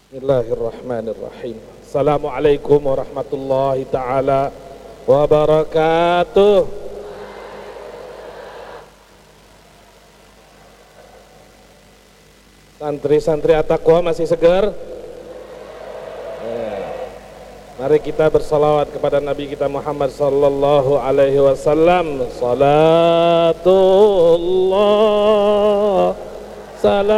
Bismillahirrahmanirrahim. Assalamualaikum warahmatullahi ta'ala wabarakatuh. Santri-santri at-taqwa masih segar? Mari kita bersalawat kepada Nabi kita Muhammad sallallahu alaihi wasallam. Salatullah salam